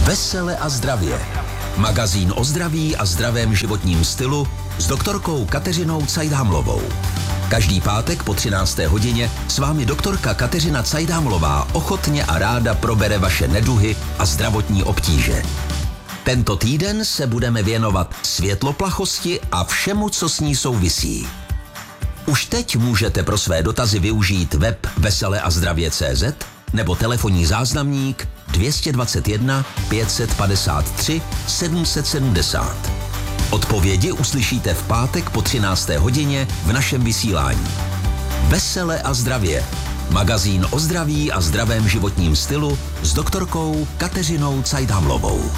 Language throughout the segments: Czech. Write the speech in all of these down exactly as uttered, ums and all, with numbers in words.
Vesele a zdravě. Magazín o zdraví a zdravém životním stylu s doktorkou Kateřinou Cajdámlovou. Každý pátek po třinácté hodině s vámi doktorka Kateřina Cajdámlová ochotně a ráda probere vaše neduhy a zdravotní obtíže. Tento týden se budeme věnovat světloplachosti a všemu, co s ní souvisí. Už teď můžete pro své dotazy využít web vesele a zdravě tečka cé zet nebo telefonní záznamník dvě stě dvacet jedna pět set padesát tři sedm set sedmdesát. Odpovědi uslyšíte v pátek po třinácté hodině v našem vysílání. Vesele a zdravě. Magazín o zdraví a zdravém životním stylu s doktorkou Kateřinou Cajdámlovou.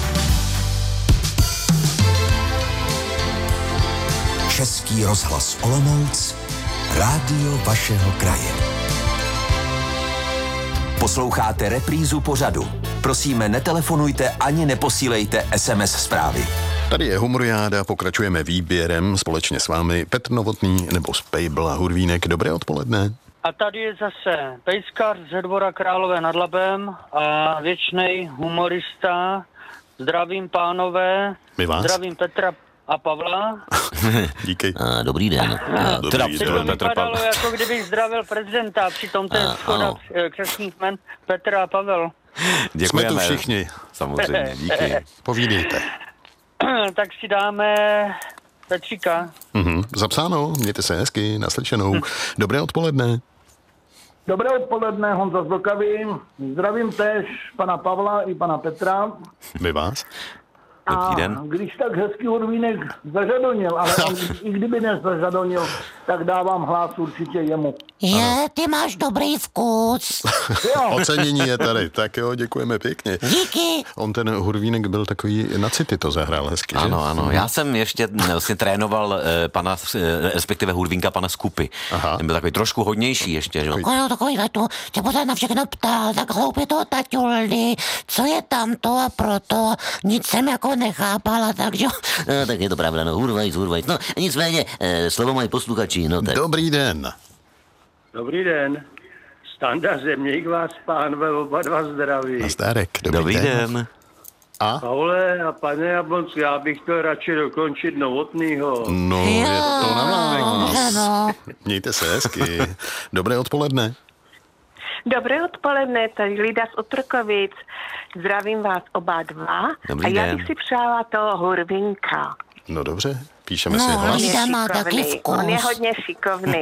Český rozhlas Olomouc, rádio vašeho kraje. Posloucháte reprízu pořadu. Prosíme, netelefonujte ani neposílejte es em es zprávy. Tady je Humoriáda, pokračujeme výběrem společně s vámi Petr Novotný nebo z Pejbla Hurvínek. Dobré odpoledne. A tady je zase pejskař ze Dvora Králové nad Labem a věčnej humorista. Zdravím pánové, My vás. Zdravím Petra a Pavla. Díky. A, dobrý den. A, Dobrý teda, den. To vypadalo, jako kdybych zdravil prezidenta, přitom to je schoda křestních jmen Petra a Pavel. Děkujeme. Jsme tu všichni. Samozřejmě, díky. Povídejte. Tak si dáme Petříka. Mhm. Zapsáno, mějte se hezky, naslyšenou. Dobré odpoledne. Dobré odpoledne, Honza z Vlkavy. Zdravím též pana Pavla i pana Petra. My vás. Dobrý den. A když tak hezký Hurvínek zažadonil, ale on, i kdyby nezažadonil, tak dávám hlas určitě jemu. Je, ty máš dobrý vkus. Jo. Ocenění je tady, tak jo, děkujeme pěkně. Díky. On ten Hurvínek byl takový na city, to zahrál hezky, že? Ano, ano. Já jsem ještě vlastně trénoval eh, pana, eh, respektive Hurvínka pana Skupy. Aha. Ten byl takový trošku hodnější ještě, že? Takový, takový tu tě pořád na všechno ptal, tak hloupě toho taťuldy, co je tamto a proto, nic jsem jako nechápala, takže... No, tak je to pravda, no, hurvajc, hurvajc. No, nicméně, eh, slovo mají posluchači, no tak... Dobrý den. Dobrý den. Standa Zeměk vás, pánové, oba dva zdraví. Nazdárek, dobrý, Dobrý den. den. A? Paule a pane Jablonský, já bych to radši dokončit Novotnýho. No, je to na vás. no. Mějte se hezky. Dobré odpoledne. Dobré odpoledne, tady Lida z Otrokovic. Zdravím vás oba dva. Dobrý a já den. bych si přála toho Hurvínka. No dobře, píšeme No, si hlas. Lida má taky vkus. On je hodně šikovný.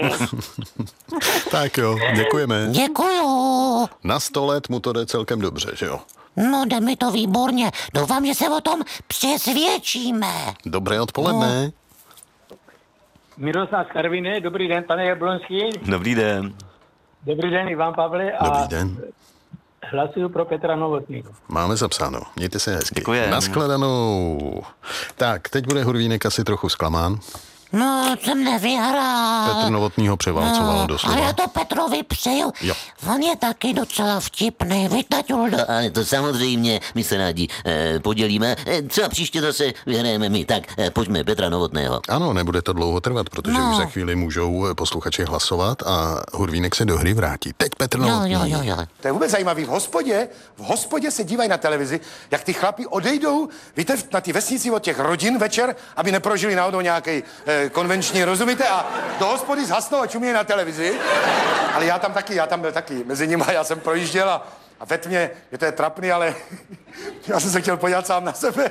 Tak jo, děkujeme. Děkuju. Na sto let mu to jde celkem dobře, že jo? No, jde mi to výborně. Doufám, že se o tom přesvědčíme. Dobré odpoledne. Miroslav z Karviny, dobrý den, pane Jablonský. Dobrý den. Dobrý den, Ivan Pavle a Dobrý den. hlasuju pro Petra Novotného. Máme zapsáno. Mějte se hezky. Děkujem. Nashledanou. Tak, teď bude Hurvínek asi trochu zklamán. No, jsem nevyhrál. Petr Novotný ho převálcoval no, doslova. ale já to Petrovi přeju. Jo. On je taky docela vtipný, víš, taťuldo? Ale to samozřejmě, my se rádi eh, podělíme. Eh, třeba příště zase vyhrajeme my. Tak, eh, pojďme, Petra Novotného. Ano, nebude to dlouho trvat, protože No. už za chvíli můžou posluchači hlasovat a Hurvínek se do hry vrátí. Teď Petr Jo, Novotný. jo, jo, jo. To je vůbec zajímavý. V hospodě, v hospodě se dívají na televizi, jak ty chlapi odejdou, víte, na ty vesnici od těch rodin večer, aby neprožili náhodou nějaký eh, konvenční, rozumíte? A do hospody zhasnou a čumí na televizi. Ale já tam taky, já tam byl taky mezi nimi, já jsem projížděl a, a ve tmě, je to je trapný, ale já jsem se chtěl podívat sám na sebe.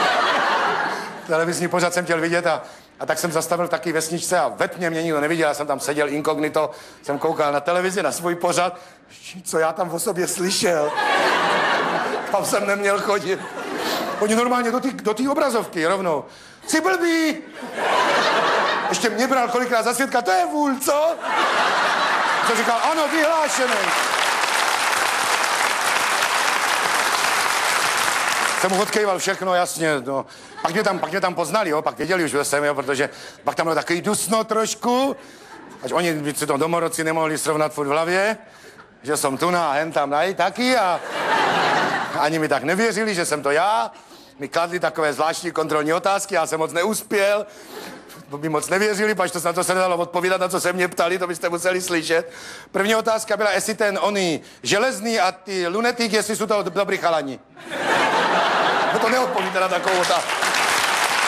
Televizní pořad jsem chtěl vidět a, a tak jsem zastavil taky vesničce a ve tmě mě nikdo neviděl, já jsem tam seděl inkognito, jsem koukal na televizi, na svůj pořad, co já tam o sobě slyšel. Tam jsem neměl chodit. Oni normálně do té do té obrazovky rovnou. Jsi blbý! Ještě mě bral kolikrát za svědka, to je vůl, co? Co říkal, ano, vyhlášený. Jsem mu odkejval všechno, jasně, no. Pak mě tam, pak mě tam poznali, jo, pak věděli už, že jsem, jo, protože pak tam bylo takový dusno trošku, až oni si to domorodci nemohli srovnat furt v hlavě, že jsem tu na hen tam nají taky a ani mi tak nevěřili, že jsem to já. Mi kladli takové zvláštní kontrolní otázky, já jsem moc neuspěl. Mi moc nevěřili, pač to na to se nedalo odpovídat, na co se mě ptali, to byste museli slyšet. První otázka byla, jestli ten oný železný a ty lunetík, jestli jsou to dobrý chalani. neodpovíte na takovou otázku.